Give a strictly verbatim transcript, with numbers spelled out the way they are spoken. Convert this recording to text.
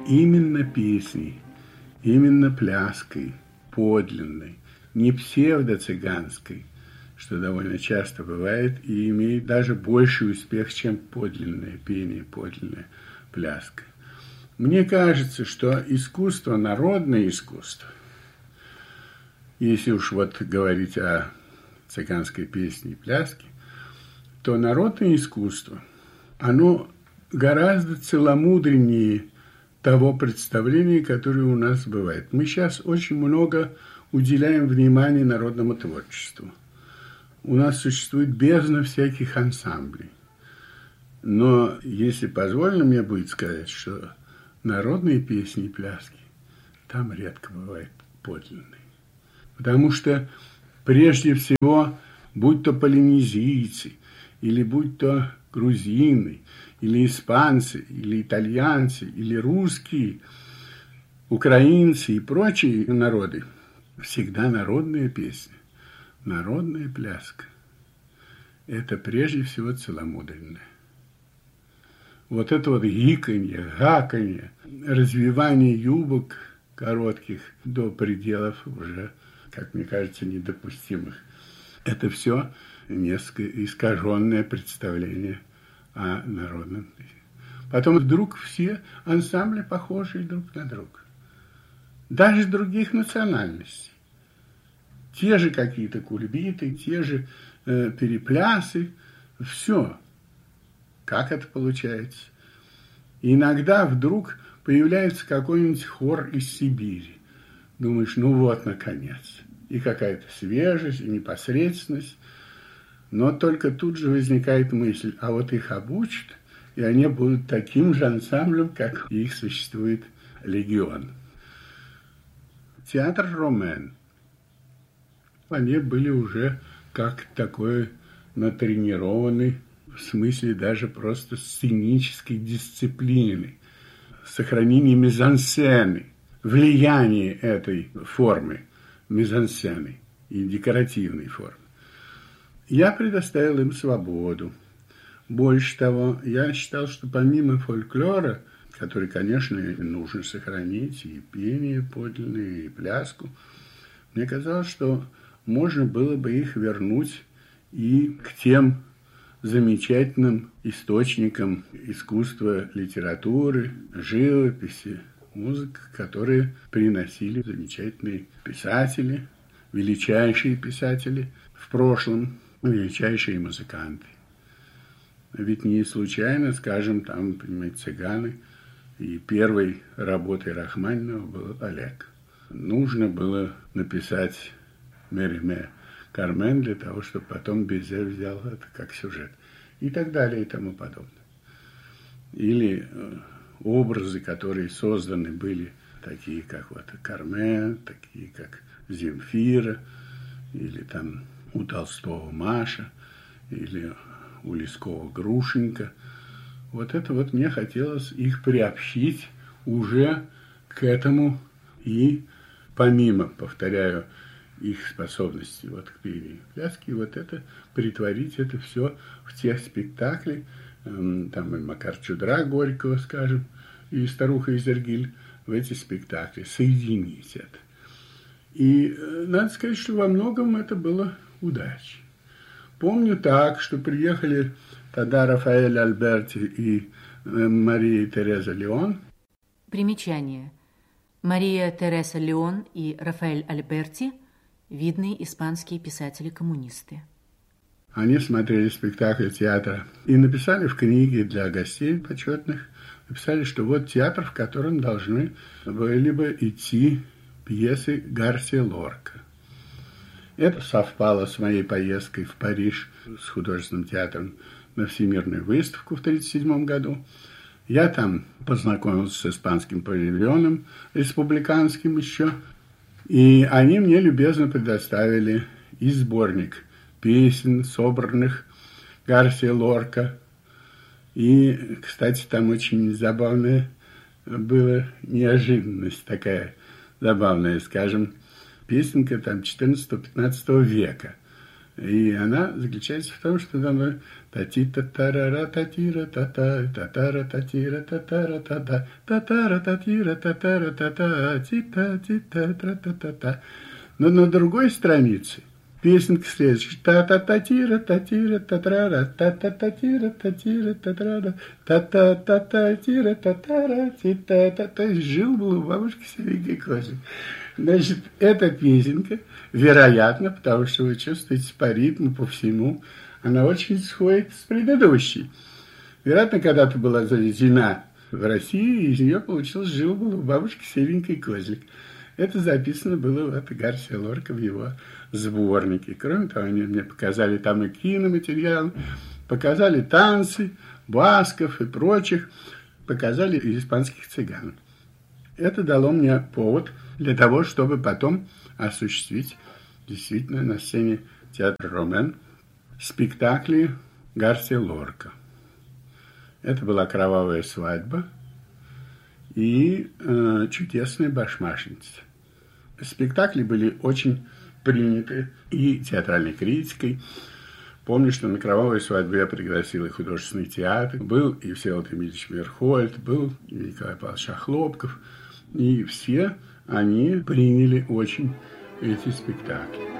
именно песней, именно пляской, подлинной, не псевдо-цыганской, что довольно часто бывает и имеет даже больший успех, чем подлинное пение, подлинная пляска. Мне кажется, что искусство, народное искусство, если уж вот говорить о цыганской песне и пляске, то народное искусство, оно гораздо целомудреннее того представления, которое у нас бывает. Мы сейчас очень много уделяем внимания народному творчеству. У нас существует бездна всяких ансамблей. Но если позволено мне будет сказать, что народные песни и пляски там редко бывают подлинные. Потому что прежде всего, будь то полинезийцы, или будь то грузины, или испанцы, или итальянцы, или русские, украинцы и прочие народы, всегда народная песня, народная пляска. Это прежде всего целомудренное. Вот это вот гиканье, гаканье, развивание юбок коротких до пределов уже, как мне кажется, недопустимых. Это все несколько искаженное представление о народном. Потом вдруг все ансамбли похожи друг на друга. Даже других национальностей. Те же какие-то кульбиты, те же э, переплясы. Все. Как это получается? Иногда вдруг появляется какой-нибудь хор из Сибири. Думаешь, ну вот, наконец. И какая-то свежесть, и непосредственность. Но только тут же возникает мысль, а вот их обучат, и они будут таким же ансамблем, как их существует легион. Театр Ромен. Они были уже как такой натренированный, в смысле даже просто сценической дисциплины, сохранение мизансцены, влияние этой формы мизансцены и декоративной формы. Я предоставил им свободу. Больше того, я считал, что помимо фольклора, который, конечно, нужно сохранить, и пение подлинное, и пляску, мне казалось, что можно было бы их вернуть и к тем замечательным источникам искусства, литературы, живописи, музыки, которые приносили замечательные писатели, величайшие писатели в прошлом, величайшие музыканты. Ведь не случайно, скажем, там, понимаете, цыганы, и первой работой Рахманинова был Олег. Нужно было написать Мериме Кармен для того, чтобы потом Бизе взял это как сюжет. И так далее, и тому подобное. Или образы, которые созданы были, такие как вот Кармен, такие как Земфира, или там у Толстого Маша, или у Лескова Грушенька. Вот это вот мне хотелось их приобщить уже к этому и помимо, повторяю, их способности вот к пению и пляске, вот это, притворить это все в тех спектаклях, там и Макар Чудра Горького, скажем, и Старуха Изергиль, в эти спектакли, соединить это. И надо сказать, что во многом это было удачей. Помню так, что приехали тогда Рафаэль Альберти и Мария Тереза Леон. Примечание. Мария Тереза Леон и Рафаэль Альберти – видные испанские писатели-коммунисты. Они смотрели спектакль театра и написали в книге для гостей почетных, написали, что вот театр, в котором должны были бы идти пьесы Гарсия Лорка. Это совпало с моей поездкой в Париж с художественным театром на Всемирную выставку в тысяча девятьсот тридцать седьмом году. Я там познакомился с испанским павильоном, республиканским еще, и они мне любезно предоставили и сборник песен, собранных Гарсия Лорка. И, кстати, там очень забавная была неожиданность такая забавная, скажем, песенка там четырнадцатого-пятнадцатого века. И она заключается в том, что там та-ти-та-та-ра-ра, та-ти-ра-та-та, та-та-ра-та-ти-ра-та-та-ра-та-та, та-та-ра-та-ти-ра-та-та-ра-та-та, ти-та-ти-та-тра-та-та-та. Но на другой странице песенка следующая. Та-та-та-тира-та-тира-та-тра-ра, та-та-та-тира-та-тира-та-тра-ра, та-та-та-та-тира-та-та-ра, ти-та-та. То есть жил-был у бабушки серенький козлик. Значит, эта песенка, вероятно, потому что вы чувствуете по ритму, по всему, она очень сходит с предыдущей. Вероятно, когда-то была завезена в Россию, и из нее получилось «Жил-был у бабушки серенький козлик». Это записано было вот Гарсиа Лорка в его сборнике. Кроме того, они мне показали там и киноматериал, показали танцы, басков и прочих, показали испанских цыган. Это дало мне повод для того, чтобы потом осуществить действительно на сцене театра Ромен спектакли Гарсиа Лорка. Это была «Кровавая свадьба» и э, «Чудесная башмачница». Спектакли были очень приняты и театральной критикой. Помню, что на «Кровавую свадьбу» я пригласил и художественный театр. Был и Всеволод Эмильевич Мерхольд, был и Николай Павлович Охлопков. И все они приняли очень эти спектакли.